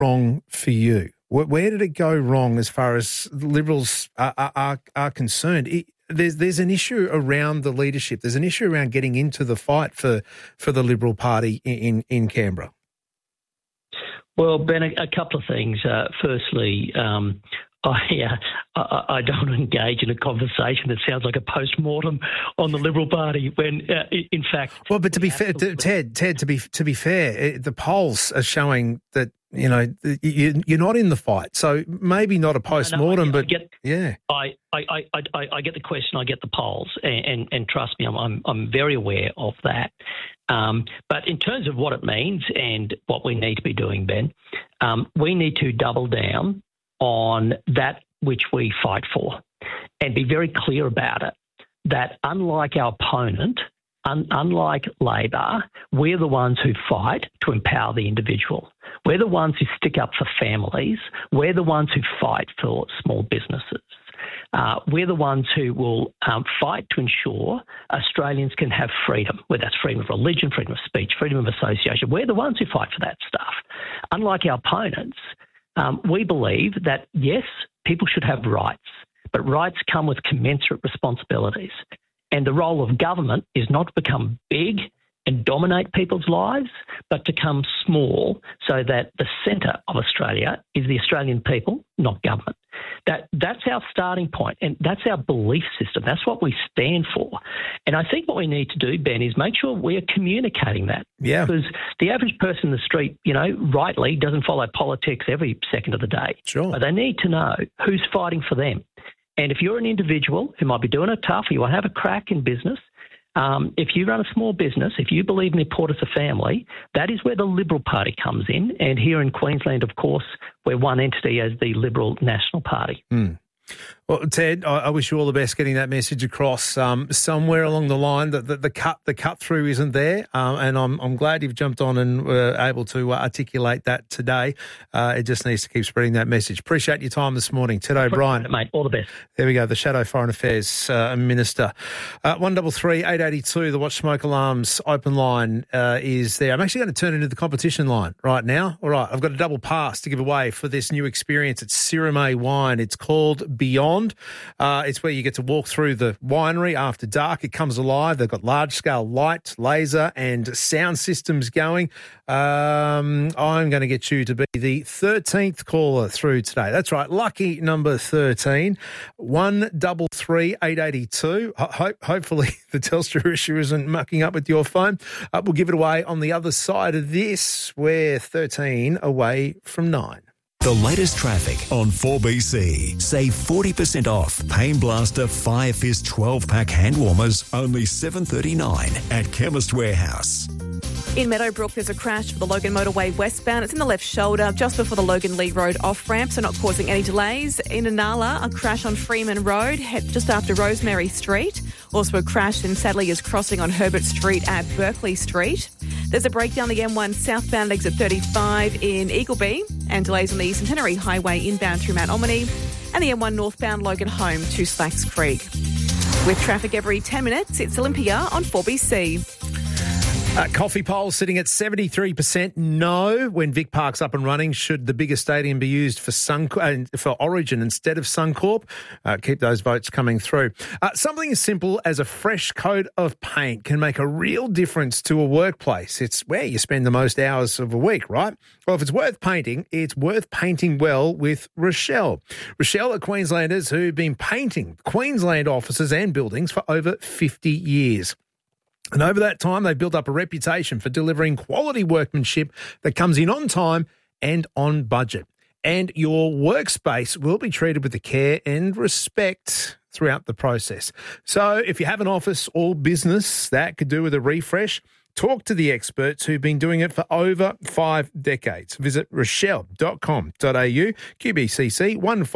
wrong for you? Where did it go wrong as far as the Liberals are concerned? There's an issue around the leadership. There's an issue around getting into the fight for the Liberal Party in Canberra. Well, Ben, a couple of things. Firstly, I don't want to engage in a conversation that sounds like a post-mortem on the Liberal Party when, in fact... Well, but to be fair, Ted, to be fair, the polls are showing that, you know, you're not in the fight. So maybe not a post-mortem, but yeah. I get the question, I get the polls, and trust me, I'm very aware of that. But in terms of what it means and what we need to be doing, Ben, we need to double down on that which we fight for and be very clear about it, that unlike our opponent, unlike Labor, we're the ones who fight to empower the individual. We're the ones who stick up for families. We're the ones who fight for small businesses. We're the ones who will fight to ensure Australians can have freedom, whether that's freedom of religion, freedom of speech, freedom of association. We're the ones who fight for that stuff. Unlike our opponents, we believe that, yes, people should have rights, but rights come with commensurate responsibilities. And the role of government is not to become big and dominate people's lives, but to come small so that the centre of Australia is the Australian people, not government. That's our starting point, and that's our belief system. That's what we stand for. And I think what we need to do, Ben, is make sure we're communicating that. Yeah. Because the average person in the street, you know, rightly doesn't follow politics every second of the day. Sure. But they need to know who's fighting for them. And if you're an individual who might be doing it tough, or you want to have a crack in business, if you run a small business, if you believe in the importance of family, that is where the Liberal Party comes in. And here in Queensland, of course, we're one entity as the Liberal National Party. Mm. Well, Ted, I wish you all the best getting that message across. Somewhere along the line, the cut through isn't there, and I'm glad you've jumped on and were able to articulate that today. It just needs to keep spreading that message. Appreciate your time this morning, Ted O'Brien. Mate, all the best. There we go, the Shadow Foreign Affairs Minister. 133 882, the Watch Smoke Alarms open line is there. I'm actually going to turn into the competition line right now. All right, I've got a double pass to give away for this new experience at Sirame Wine. It's called Beyond. It's where you get to walk through the winery after dark. It comes alive. They've got large-scale light, laser and sound systems going. I'm going to get you to be the 13th caller through today. That's right, lucky number 13, 133 882. Hopefully the Telstra issue isn't mucking up with your phone. We'll give it away on the other side of this. We're 13 away from 9. The latest traffic on 4BC. Save 40% off Pain Blaster Fire Fist 12-pack hand warmers, only $7.39 at Chemist Warehouse. In Meadowbrook, there's a crash for the Logan Motorway westbound. It's in the left shoulder, just before the Logan Lee Road off-ramp, so not causing any delays. In Inala, a crash on Freeman Road, just after Rosemary Street. Also a crash in Sadley's Crossing on Herbert Street at Berkeley Street. There's a breakdown the M1 southbound exit 35 in Eagleby, and delays on the Centenary Highway inbound through Mount Omni, and the M1 northbound Logan Home to Slacks Creek. With traffic every 10 minutes, it's Olympia on 4BC. Coffee poll sitting at 73% no when Vic Park's up and running. Should the bigger stadium be used for Origin instead of Suncorp? Keep those votes coming through. Something as simple as a fresh coat of paint can make a real difference to a workplace. It's where you spend the most hours of a week, right? Well, if it's worth painting well with Rochelle. Rochelle are Queenslanders who've been painting Queensland offices and buildings for over 50 years. And over that time, they've built up a reputation for delivering quality workmanship that comes in on time and on budget. And your workspace will be treated with the care and respect throughout the process. So if you have an office or business that could do with a refresh, talk to the experts who've been doing it for over 5 decades. Visit rochelle.com.au, QBCC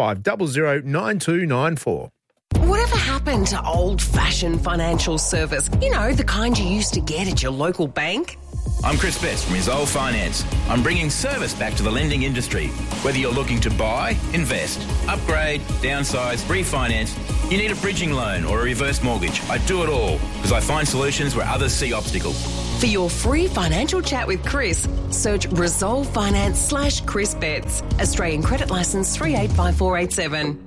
15009294. Whatever happened to old-fashioned financial service? You know, the kind you used to get at your local bank? I'm Chris Best from Resolve Finance. I'm bringing service back to the lending industry. Whether you're looking to buy, invest, upgrade, downsize, refinance, you need a bridging loan or a reverse mortgage. I do it all because I find solutions where others see obstacles. For your free financial chat with Chris, search Resolve Finance /Chris Betts. Australian credit licence 385487.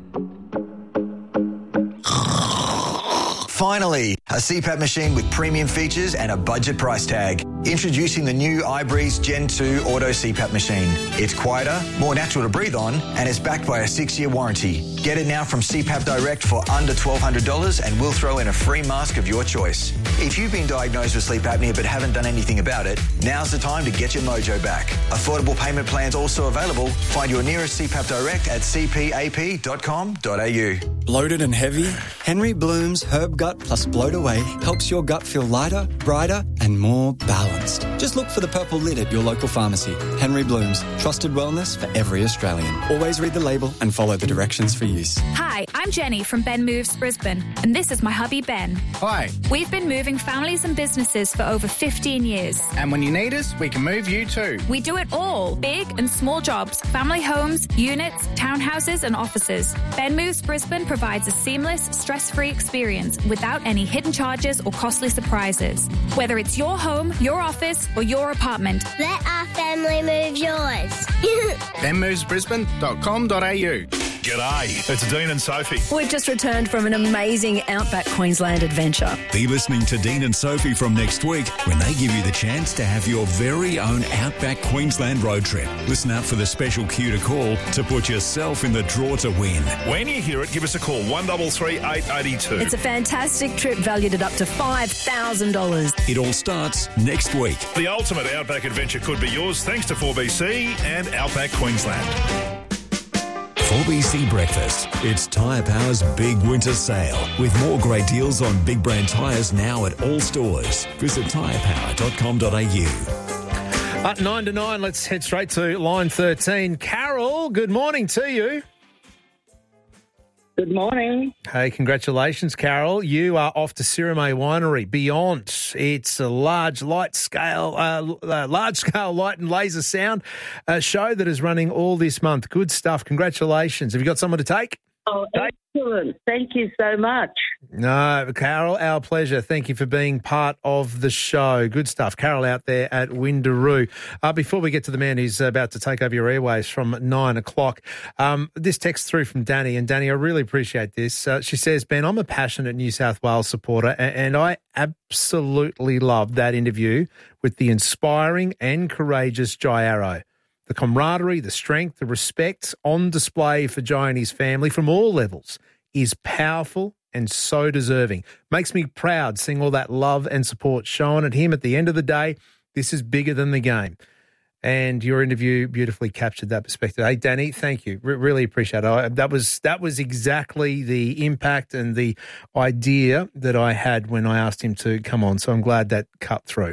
Finally, a CPAP machine with premium features and a budget price tag. Introducing the new iBreeze Gen 2 Auto CPAP machine. It's quieter, more natural to breathe on, and is backed by a 6-year warranty. Get it now from CPAP Direct for under $1,200 and we'll throw in a free mask of your choice. If you've been diagnosed with sleep apnea but haven't done anything about it, now's the time to get your mojo back. Affordable payment plans also available. Find your nearest CPAP Direct at cpap.com.au. Bloated and heavy? Henry Bloom's Herb Gut Plus Bloat Away helps your gut feel lighter, brighter and more balanced. Just look for the purple lid at your local pharmacy. Henry Bloom's, trusted wellness for every Australian. Always read the label and follow the directions for use. Hi, I'm Jenny from Ben Moves Brisbane, and this is my hubby Ben. Hi. We've been moving families and businesses for over 15 years. And when you need us, we can move you too. We do it all, big and small jobs, family homes, units, townhouses and offices. Ben Moves Brisbane provides a seamless, stress-free experience without any hidden charges or costly surprises. Whether it's your home, your office or your apartment. Let our family move yours. benmovesbrisbane.com.au. G'day, it's Dean and Sophie. We've just returned from an amazing Outback Queensland adventure. Be listening to Dean and Sophie from next week when they give you the chance to have your very own Outback Queensland road trip. Listen out for the special cue to call to put yourself in the draw to win. When you hear it, give us a call, 1338 882. It's a fantastic trip valued at up to $5,000. It all starts next week. The ultimate Outback adventure could be yours thanks to 4BC and Outback Queensland. 4BC Breakfast. It's Tyre Power's big winter sale with more great deals on big brand tyres now at all stores. Visit tyrepower.com.au. At 9 to 9, let's head straight to line 13. Carol, good morning to you. Good morning. Hey, congratulations, Carol. You are off to Sirime Winery. Beyond, it's a large scale light and laser sound show that is running all this month. Good stuff. Congratulations. Have you got someone to take? Oh, excellent. Thank you so much. No, Carol, our pleasure. Thank you for being part of the show. Good stuff. Carol out there at Windaroo. Before we get to the man who's about to take over your airwaves from 9 o'clock, this text through from Danny. And Danny, I really appreciate this. She says, Ben, I'm a passionate New South Wales supporter and I absolutely loved that interview with the inspiring and courageous Jai Arrow. The camaraderie, the strength, the respect on display for Jai and his family from all levels is powerful and so deserving. Makes me proud seeing all that love and support shown at him. At the end of the day, this is bigger than the game. And your interview beautifully captured that perspective. Hey, Danny, thank you. Really appreciate it. That was exactly the impact and the idea that I had when I asked him to come on. So I'm glad that cut through.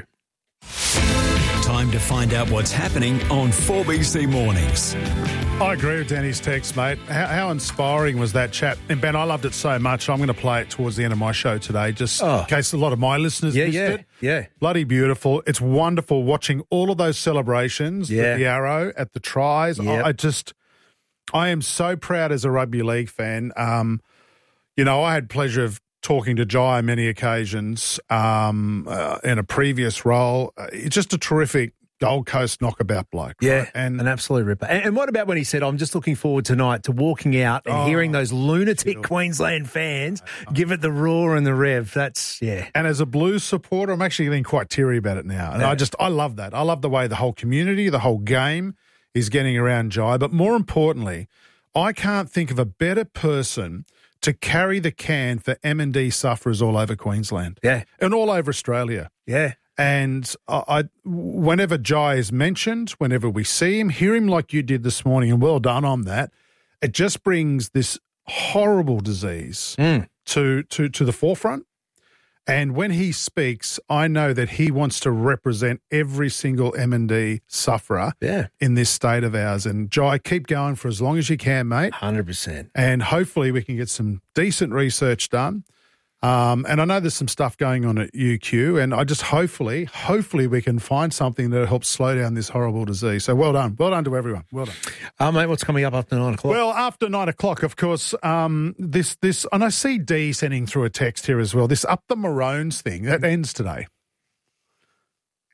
Time to find out what's happening on 4BC Mornings. I agree with Danny's text, mate. How inspiring was that chat? And, Ben, I loved it so much. I'm going to play it towards the end of my show today, just in case a lot of my listeners missed it. Yeah. Bloody beautiful. It's wonderful watching all of those celebrations with the arrow at the tries. Yep. I am so proud as a rugby league fan. I had pleasure of talking to Jai on many occasions in a previous role. It's just a terrific Gold Coast knockabout bloke. Yeah, right? And an absolute ripper. And what about when he said, I'm just looking forward tonight to walking out and hearing those lunatic Queensland fans give it the roar and the rev. That's, yeah. And as a Blues supporter, I'm actually getting quite teary about it now. And I love that. I love the way the whole community, the whole game is getting around Jai. But more importantly, I can't think of a better person to carry the can for M&D sufferers all over Queensland. Yeah. And all over Australia. Yeah. And whenever Jai is mentioned, whenever we see him, hear him like you did this morning, and well done on that, it just brings this horrible disease to the forefront. And when he speaks, I know that he wants to represent every single M&D sufferer in this state of ours. And Jai, keep going for as long as you can, mate. 100%. And hopefully we can get some decent research done. And I know there's some stuff going on at UQ, and I just hopefully we can find something that helps slow down this horrible disease. So well done to everyone. Well done, mate. What's coming up after 9 o'clock? Well, after 9 o'clock, of course, this, and I see D sending through a text here as well. This Up the Maroons thing that ends today.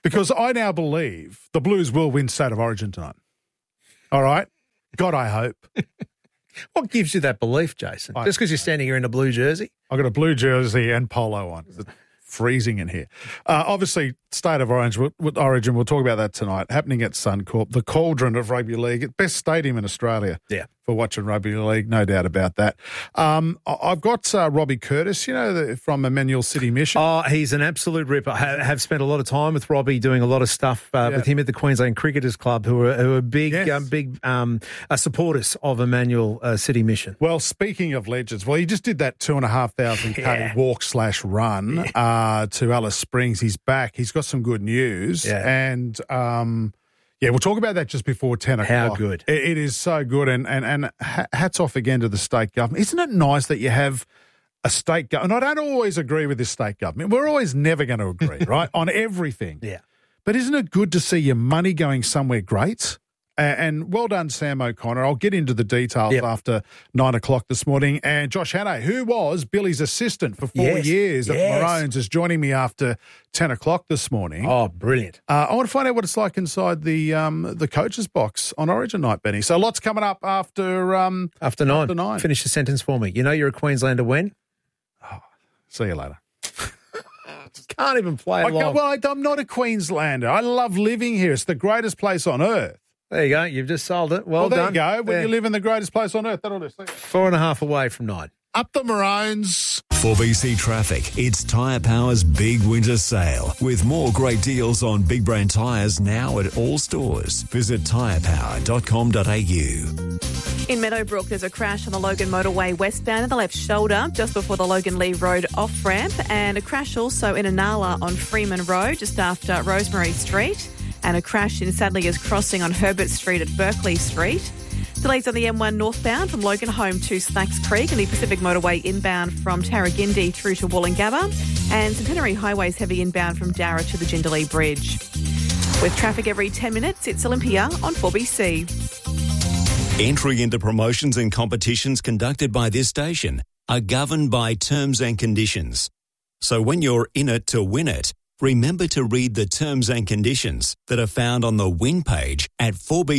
Because I now believe the Blues will win State of Origin tonight. All right? God, I hope. What gives you that belief, Jason? Just because you're standing here in a blue jersey? I've got a blue jersey and polo on. It's freezing in here. Obviously, State of Origin, we'll talk about that tonight, happening at Suncorp, the cauldron of rugby league. Best stadium in Australia for watching rugby league, no doubt about that. I've got Robbie Curtis, from Emmanuel City Mission. Oh, he's an absolute ripper. I have spent a lot of time with Robbie, doing a lot of stuff with him at the Queensland Cricketers Club, who are big supporters of Emmanuel City Mission. Well, speaking of legends, he just did that 2,500K walk/run to Alice Springs. He's back. He's got some good news. Yeah. And, we'll talk about that just before 10 o'clock. How good. It is so good. And hats off again to the state government. Isn't it nice that you have a state government? And I don't always agree with this state government. We're always never going to agree, right, on everything. Yeah. But isn't it good to see your money going somewhere great? And well done, Sam O'Connor. I'll get into the details after 9 o'clock this morning. And Josh Hannay, who was Billy's assistant for 4 years at Maroons, is joining me after 10 o'clock this morning. Oh, brilliant. I want to find out what it's like inside the coach's box on Origin night, Benny. So lots coming up after 9. Finish the sentence for me. You know you're a Queenslander when? See you later. Can't even play along. I'm not a Queenslander. I love living here. It's the greatest place on earth. There you go. You've just sold it. Well there done. There you go. When you live in the greatest place on earth, that'll do. 4.5 away from 9. Up the Maroons. 4BC Traffic. It's Tyre Power's big winter sale with more great deals on big brand tyres now at all stores. Visit tyrepower.com.au. In Meadowbrook, there's a crash on the Logan Motorway westbound in the left shoulder just before the Logan Lee Road off-ramp, and a crash also in Inala on Freeman Road just after Rosemary Street, and a crash in Sadleyers Crossing on Herbert Street at Berkeley Street. Delays on the M1 northbound from Logan Home to Slacks Creek and the Pacific Motorway inbound from Tarragindi through to Wollongabba, and Centenary Highway's heavy inbound from Darra to the Jindalee Bridge. With traffic every 10 minutes, it's Olympia on 4BC. Entry into promotions and competitions conducted by this station are governed by terms and conditions. So when you're in it to win it, remember to read the terms and conditions that are found on the win page at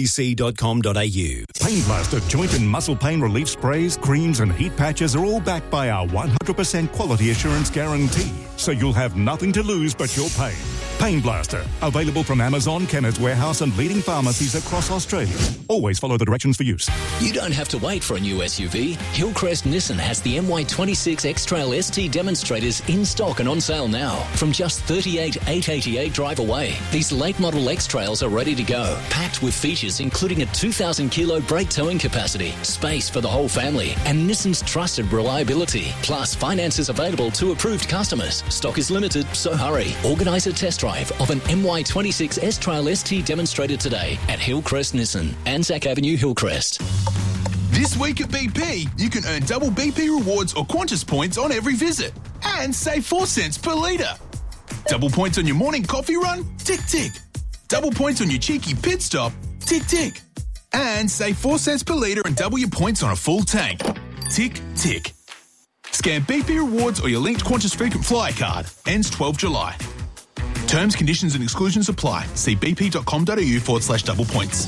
4bc.com.au. Pain Blaster joint and muscle pain relief sprays, creams and heat patches are all backed by our 100% quality assurance guarantee. So you'll have nothing to lose but your pain. Pain Blaster, available from Amazon, Chemist Warehouse and leading pharmacies across Australia. Always follow the directions for use. You don't have to wait for a new SUV. Hillcrest Nissan has the MY26 X-Trail ST demonstrators in stock and on sale now from just $38,888 drive away. These late model X-Trails are ready to go, packed with features including a 2,000 kilo brake towing capacity, space for the whole family, and Nissan's trusted reliability. Plus, finance is available to approved customers. Stock is limited, so hurry. Organise a test drive of an MY26 S-Trail ST demonstrator today at Hillcrest Nissan, Anzac Avenue, Hillcrest. This week at BP, you can earn double BP rewards or Qantas points on every visit and save 4 cents per litre. Double points on your morning coffee run? Tick, tick. Double points on your cheeky pit stop? Tick, tick. And save 4 cents per litre and double your points on a full tank. Tick, tick. Scan BP rewards or your linked Qantas frequent flyer card. Ends 12 July. Terms, conditions and exclusions apply. See bp.com.au/double points.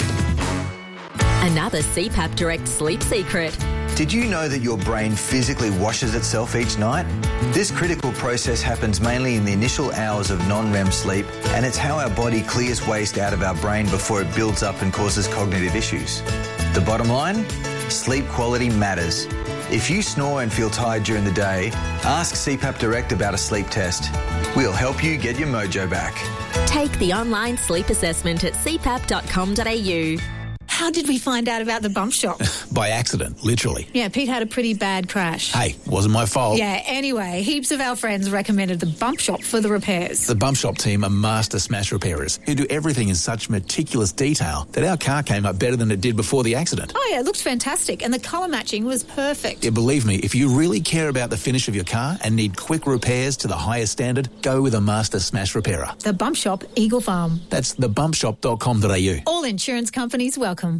Another CPAP Direct sleep secret. Did you know that your brain physically washes itself each night? This critical process happens mainly in the initial hours of non-REM sleep, and it's how our body clears waste out of our brain before it builds up and causes cognitive issues. The bottom line? Sleep quality matters. If you snore and feel tired during the day, ask CPAP Direct about a sleep test. We'll help you get your mojo back. Take the online sleep assessment at cpap.com.au. How did we find out about the bump shop? By accident, literally. Yeah, Pete had a pretty bad crash. Hey, wasn't my fault. Yeah, anyway, heaps of our friends recommended the bump shop for the repairs. The bump shop team are master smash repairers who do everything in such meticulous detail that our car came up better than it did before the accident. Oh yeah, it looked fantastic and the colour matching was perfect. Yeah, believe me, if you really care about the finish of your car and need quick repairs to the highest standard, go with a master smash repairer. The Bump Shop, Eagle Farm. That's thebumpshop.com.au. All insurance companies welcome.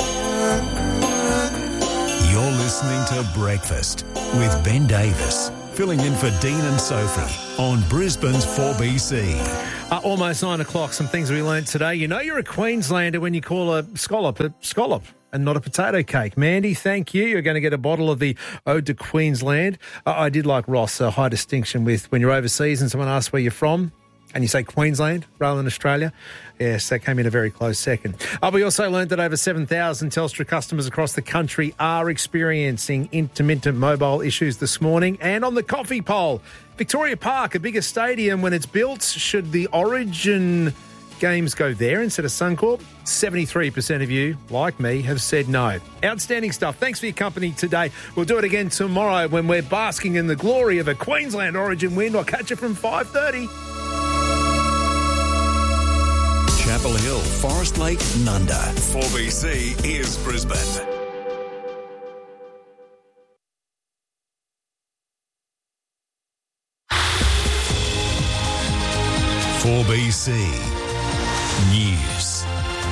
You're listening to Breakfast with Ben Davis filling in for Dean and Sophie on Brisbane's 4BC. Almost 9 o'clock, some things we learnt today. You know you're a Queenslander when you call a scallop and not a potato cake. Mandy, thank you. You're going to get a bottle of the Ode to Queensland. I did like Ross, a high distinction with when you're overseas and someone asks where you're from and you say Queensland rather than Australia. Yes, that came in a very close second. We also learned that over 7,000 Telstra customers across the country are experiencing intermittent mobile issues this morning. And on the coffee poll, Victoria Park, a bigger stadium when it's built, should the Origin games go there instead of Suncorp? 73% of you, like me, have said no. Outstanding stuff. Thanks for your company today. We'll do it again tomorrow when we're basking in the glory of a Queensland Origin win. I'll catch you from 5:30. Chapel Hill, Forest Lake, Nunda. 4BC is Brisbane. .4BC News.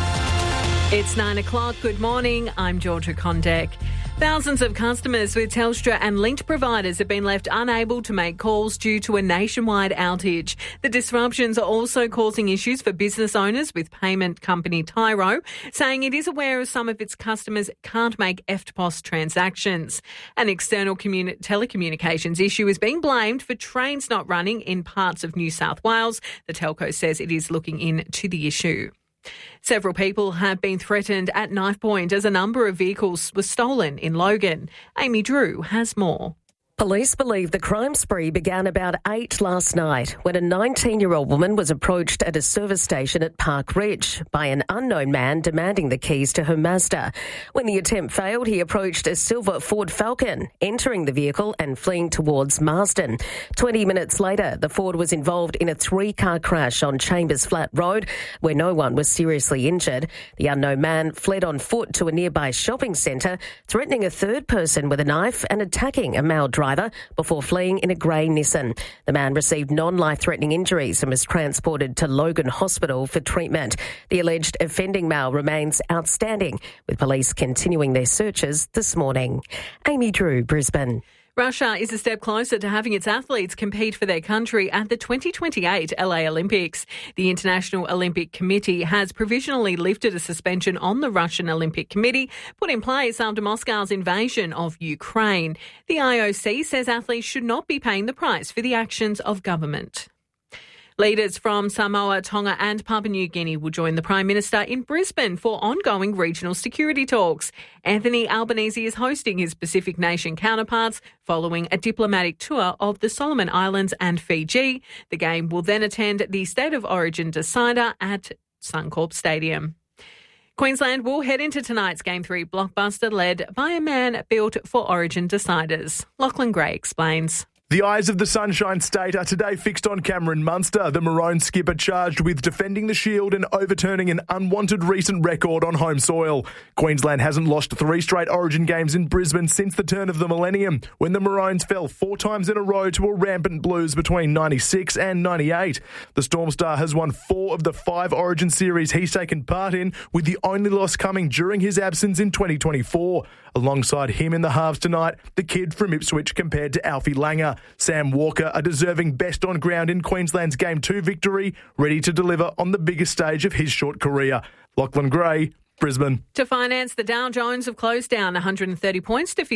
It's 9 o'clock. Good morning. I'm Georgia Condek. Thousands of customers with Telstra and linked providers have been left unable to make calls due to a nationwide outage. The disruptions are also causing issues for business owners, with payment company Tyro saying it is aware of some of its customers can't make EFTPOS transactions. An external telecommunications issue is being blamed for trains not running in parts of New South Wales. The telco says it is looking into the issue. Several people have been threatened at knife point as a number of vehicles were stolen in Logan. Amy Drew has more. Police believe the crime spree began about 8 last night when a 19-year-old woman was approached at a service station at Park Ridge by an unknown man demanding the keys to her Mazda. When the attempt failed, he approached a silver Ford Falcon, entering the vehicle and fleeing towards Marsden. 20 minutes later, the Ford was involved in a 3-car crash on Chambers Flat Road where no one was seriously injured. The unknown man fled on foot to a nearby shopping centre, threatening a third person with a knife and attacking a male driver before fleeing in a grey Nissan. The man received non-life-threatening injuries and was transported to Logan Hospital for treatment. The alleged offending male remains outstanding, with police continuing their searches this morning. Amy Drew, Brisbane. Russia is a step closer to having its athletes compete for their country at the 2028 LA Olympics. The International Olympic Committee has provisionally lifted a suspension on the Russian Olympic Committee put in place after Moscow's invasion of Ukraine. The IOC says athletes should not be paying the price for the actions of government. Leaders from Samoa, Tonga and Papua New Guinea will join the Prime Minister in Brisbane for ongoing regional security talks. Anthony Albanese is hosting his Pacific nation counterparts following a diplomatic tour of the Solomon Islands and Fiji. The game will then attend the State of Origin decider at Suncorp Stadium. Queensland will head into tonight's Game 3 blockbuster led by a man built for Origin deciders. Lachlan Gray explains. The eyes of the Sunshine State are today fixed on Cameron Munster, the Maroon skipper charged with defending the Shield and overturning an unwanted recent record on home soil. Queensland hasn't lost 3 straight Origin games in Brisbane since the turn of the millennium, when the Maroons fell 4 times in a row to a rampant Blues between 96 and 98. The Storm Star has won 4 of the 5 Origin series he's taken part in, with the only loss coming during his absence in 2024. Alongside him in the halves tonight, the kid from Ipswich compared to Alfie Langer. Sam Walker, a deserving best on ground in Queensland's Game 2 victory, ready to deliver on the biggest stage of his short career. Lachlan Gray, Brisbane. To finance, the Dow Jones have closed down 130 points to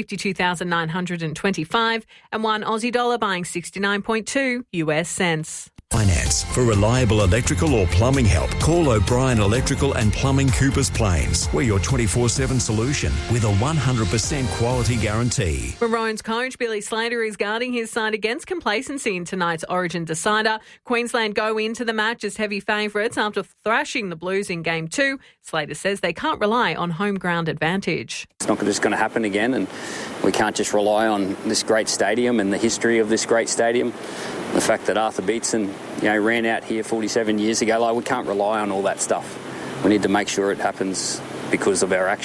52,925 and one Aussie dollar buying 69.2 US cents. Finance. For reliable electrical or plumbing help, call O'Brien Electrical and Plumbing, Coopers Plains. We're your 24/7 solution with a 100% quality guarantee. Maroons coach Billy Slater is guarding his side against complacency in tonight's Origin decider. Queensland go into the match as heavy favourites after thrashing the Blues in Game 2. Slater says they can't rely on home ground advantage. It's not just going to happen again, and we can't just rely on this great stadium and the history of this great stadium. The fact that Arthur Beetson, ran out here 47 years ago, we can't rely on all that stuff. We need to make sure it happens because of our actions.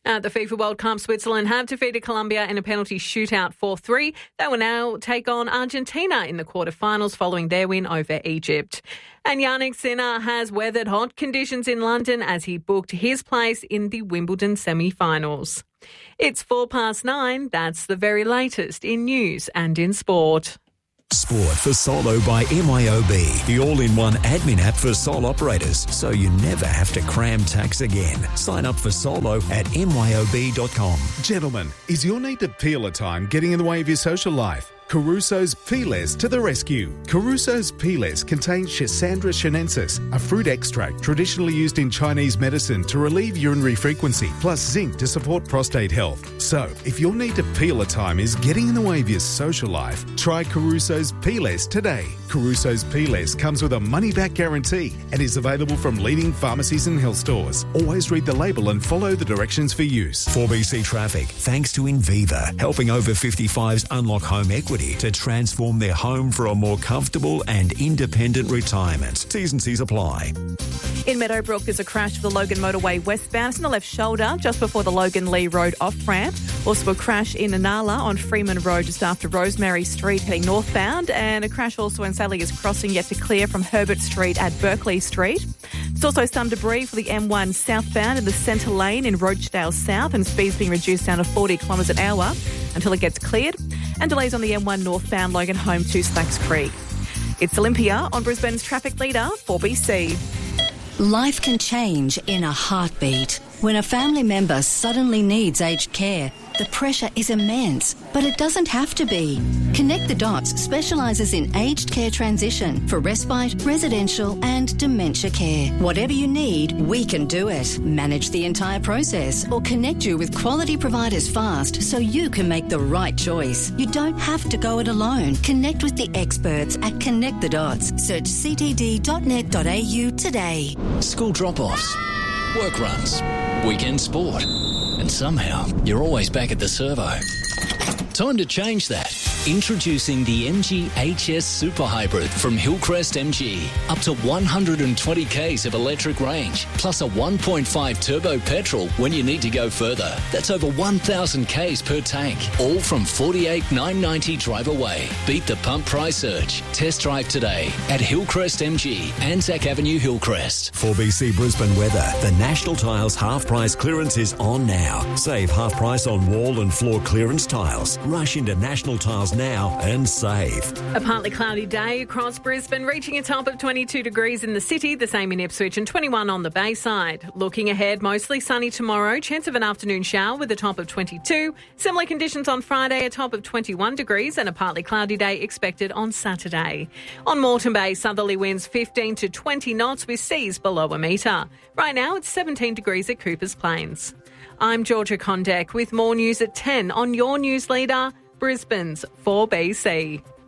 At the FIFA World Cup, Switzerland have defeated Colombia in a penalty shootout 4-3. They will now take on Argentina in the quarterfinals following their win over Egypt. And Jannik Sinner has weathered hot conditions in London as he booked his place in the Wimbledon semi-finals. It's 9:04. That's the very latest in news and in sport. Sport for Solo by MYOB, the all-in-one admin app for sole operators, so you never have to cram tax again. Sign up for Solo at myob.com. Gentlemen, is your need to peel a time getting in the way of your social life? Caruso's Peelers to the rescue. Caruso's Peelers contain Schisandra chinensis, a fruit extract traditionally used in Chinese medicine to relieve urinary frequency, plus zinc to support prostate health. So, if your need to peel a time is getting in the way of your social life, try Caruso's Peelers today. Caruso's Peelers comes with a money-back guarantee and is available from leading pharmacies and health stores. Always read the label and follow the directions for use. 4BC Traffic, thanks to Inviva, helping over 55s unlock home equity to transform their home for a more comfortable and independent retirement. T's and C's apply. In Meadowbrook, there's a crash of the Logan motorway westbound. It's in the left shoulder, just before the Logan Lee Road off-ramp. Also a crash in Inala on Freeman Road, just after Rosemary Street, heading northbound. And a crash also in Sally's Crossing, yet to clear from Herbert Street at Berkeley Street. There's also some debris for the M1 southbound in the centre lane in Rochdale South, and speeds being reduced down to 40 kilometres an hour until it gets cleared. And delays on the M1 northbound Logan home to Slacks Creek. It's Olympia on Brisbane's traffic leader, 4BC. Life can change in a heartbeat. When a family member suddenly needs aged care, the pressure is immense, but it doesn't have to be. Connect the Dots specialises in aged care transition for respite, residential and dementia care. Whatever you need, we can do it. Manage the entire process or connect you with quality providers fast so you can make the right choice. You don't have to go it alone. Connect with the experts at Connect the Dots. Search ctd.net.au today. School drop-offs, work runs, weekend sport, and somehow you're always back at the servo. Time to change that. Introducing the MG HS Super Hybrid from Hillcrest MG. Up to 120 k's of electric range, plus a 1.5 turbo petrol when you need to go further. That's over 1,000 k's per tank. All from $48,990 drive away. Beat the pump price surge. Test drive today at Hillcrest MG, Anzac Avenue, Hillcrest. 4BC Brisbane weather. The National Tiles half price clearance is on now. Save half price on wall and floor clearance tiles. Rush into National Tiles now and save. A partly cloudy day across Brisbane, reaching a top of 22 degrees in the city, the same in Ipswich, and 21 on the Bayside. Looking ahead, mostly sunny tomorrow, chance of an afternoon shower with a top of 22. Similar conditions on Friday, a top of 21 degrees, and a partly cloudy day expected on Saturday. On Moreton Bay, southerly winds 15 to 20 knots with seas below a metre. Right now, it's 17 degrees at Coopers Plains. I'm Georgia Condek with more news at 10 on your news leader, Brisbane's 4BC.